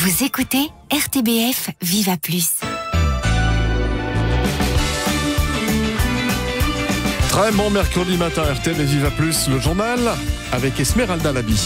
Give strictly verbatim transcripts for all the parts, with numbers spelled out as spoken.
Vous écoutez R T B F Viva Plus. Très bon mercredi matin, R T B Viva Plus, le journal avec Esmeralda Labi.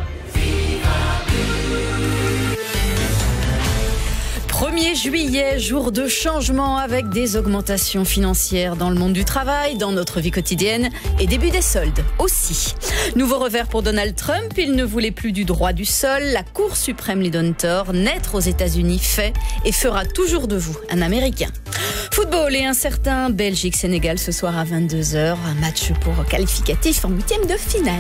premier juillet, jour de changement avec des augmentations financières dans le monde du travail, dans notre vie quotidienne et début des soldes aussi. Nouveau revers pour Donald Trump, il ne voulait plus du droit du sol. La Cour suprême lui donne tort. Naître aux États-Unis fait et fera toujours de vous un Américain. Football et un certain Belgique-Sénégal ce soir à vingt-deux heures. Un match pour qualificatif en huitième de finale.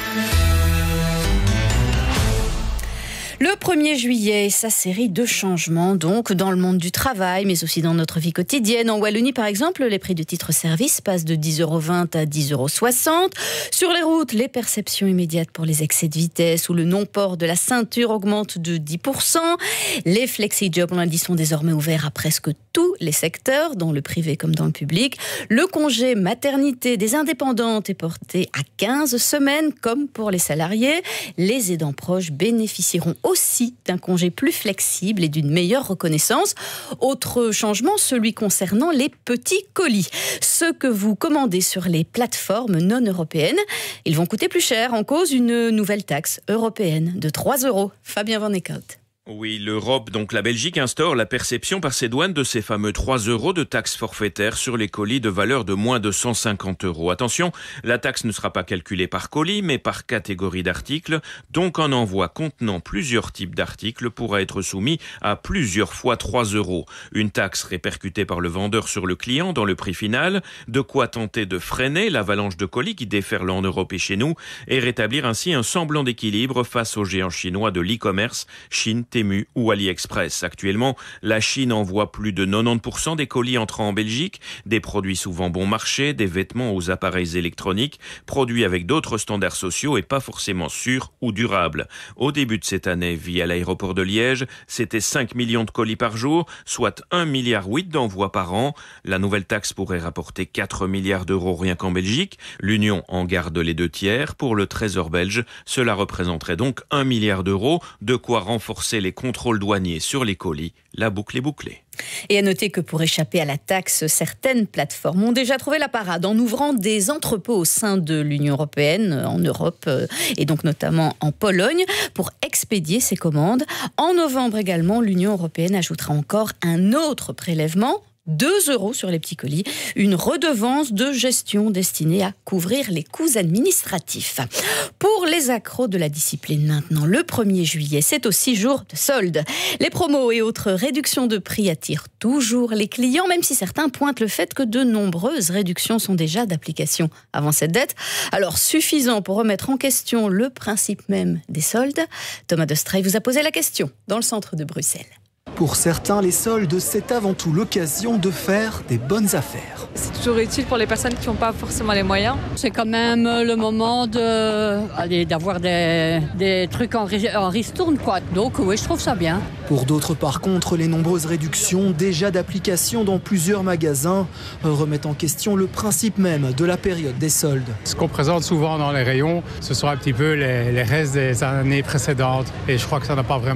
Le premier juillet, sa série de changements, donc, dans le monde du travail, mais aussi dans notre vie quotidienne. En Wallonie, par exemple, les prix de titres-service passent de dix euros vingt à dix euros soixante. Sur les routes, les perceptions immédiates pour les excès de vitesse ou le non-port de la ceinture augmentent de dix pour cent. Les flexi-jobs, on dit, sont désormais ouverts à presque tous les secteurs, dans le privé comme dans le public. Le congé maternité des indépendantes est porté à quinze semaines, comme pour les salariés. Les aidants proches bénéficieront aussi d'un congé plus flexible et d'une meilleure reconnaissance. Autre changement, celui concernant les petits colis. Ceux que vous commandez sur les plateformes non européennes, ils vont coûter plus cher, en cause une nouvelle taxe européenne de trois euros. Fabien Van Eekhout. Oui, l'Europe, donc la Belgique, instaure la perception par ses douanes de ces fameux trois euros de taxe forfaitaire sur les colis de valeur de moins de cent cinquante euros. Attention, la taxe ne sera pas calculée par colis, mais par catégorie d'articles. Donc un envoi contenant plusieurs types d'articles pourra être soumis à plusieurs fois trois euros. Une taxe répercutée par le vendeur sur le client dans le prix final, de quoi tenter de freiner l'avalanche de colis qui déferle en Europe et chez nous, et rétablir ainsi un semblant d'équilibre face aux géants chinois de l'e-commerce, Chine, Temu ou AliExpress. Actuellement, la Chine envoie plus de quatre-vingt-dix pour cent des colis entrant en Belgique, des produits souvent bon marché, des vêtements aux appareils électroniques, produits avec d'autres standards sociaux et pas forcément sûrs ou durables. Au début de cette année, via l'aéroport de Liège, c'était cinq millions de colis par jour, soit un virgule huit milliard d'envois par an. La nouvelle taxe pourrait rapporter quatre milliards d'euros rien qu'en Belgique. L'Union en garde les deux tiers. Pour le Trésor belge, cela représenterait donc un milliard d'euros, de quoi renforcer les contrôles douaniers sur les colis. La boucle est bouclée. Et à noter que pour échapper à la taxe, certaines plateformes ont déjà trouvé la parade en ouvrant des entrepôts au sein de l'Union européenne, en Europe et donc notamment en Pologne, pour expédier ces commandes. En novembre également, l'Union européenne ajoutera encore un autre prélèvement, deux euros sur les petits colis, une redevance de gestion destinée à couvrir les coûts administratifs. Pour les accros de la discipline maintenant, le premier juillet, c'est aussi jour de solde. Les promos et autres réductions de prix attirent toujours les clients, même si certains pointent le fait que de nombreuses réductions sont déjà d'application avant cette date. Alors, suffisant pour remettre en question le principe même des soldes? Thomas de Stray vous a posé la question dans le centre de Bruxelles. Pour certains, les soldes, c'est avant tout l'occasion de faire des bonnes affaires. C'est toujours utile pour les personnes qui n'ont pas forcément les moyens. C'est quand même le moment de, allez, d'avoir des, des trucs en, en ristourne, quoi. Donc oui, je trouve ça bien. Pour d'autres, par contre, les nombreuses réductions déjà d'application dans plusieurs magasins remettent en question le principe même de la période des soldes. Ce qu'on présente souvent dans les rayons, ce sont un petit peu les, les restes des années précédentes. Et je crois que ça n'a pas vraiment